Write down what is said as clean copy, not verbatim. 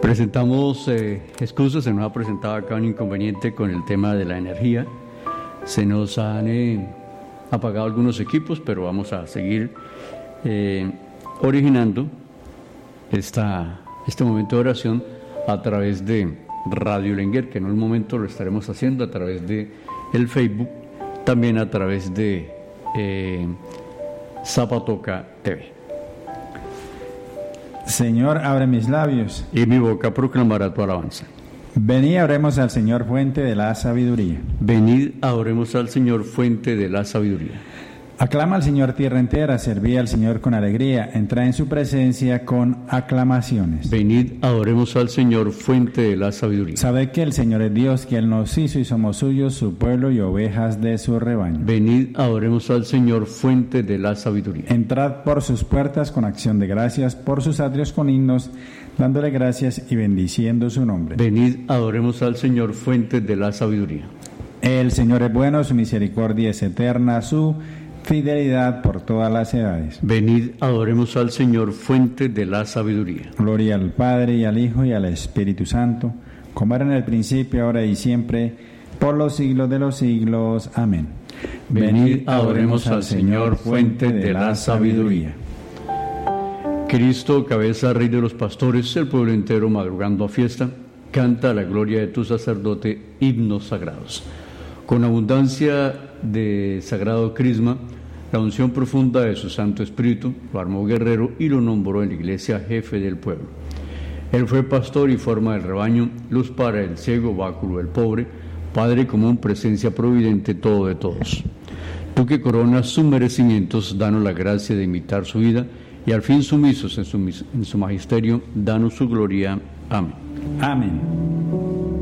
Presentamos excusas, se nos ha presentado acá un inconveniente con el tema de la energía. Se nos han apagado algunos equipos, pero vamos a seguir originando este momento de oración a través de Radio Lenguer, que en un momento lo estaremos haciendo a través de el Facebook, también a través de Zapatoca TV. Señor, abre mis labios, y mi boca proclamará tu alabanza. Venid, oremos al Señor, fuente de la sabiduría. Venid, adoremos al Señor, fuente de la sabiduría. Aclama al Señor tierra entera, serví al Señor con alegría, entra en su presencia con aclamaciones. Venid, adoremos al Señor, fuente de la sabiduría. Sabed que el Señor es Dios, que Él nos hizo y somos suyos, su pueblo y ovejas de su rebaño. Venid, adoremos al Señor, fuente de la sabiduría. Entrad por sus puertas con acción de gracias, por sus atrios con himnos, dándole gracias y bendiciendo su nombre. Venid, adoremos al Señor, fuente de la sabiduría. El Señor es bueno, su misericordia es eterna, su fidelidad por todas las edades. Venid, adoremos al Señor, fuente de la sabiduría. Gloria al Padre, y al Hijo, y al Espíritu Santo, como era en el principio, ahora y siempre, por los siglos de los siglos. Amén. Venid, adoremos al Señor, fuente de la sabiduría. Cristo, cabeza, Rey de los pastores, el pueblo entero madrugando a fiesta, canta la gloria de tu sacerdote, himnos sagrados. Con abundancia de sagrado crisma, la unción profunda de su Santo Espíritu lo armó guerrero y lo nombró en la iglesia jefe del pueblo. Él fue pastor y forma del rebaño, luz para el ciego, báculo del pobre, Padre común, presencia providente, todo de todos. Tú que coronas sus merecimientos, danos la gracia de imitar su vida y al fin sumisos en su magisterio, danos su gloria. Amén. Amén.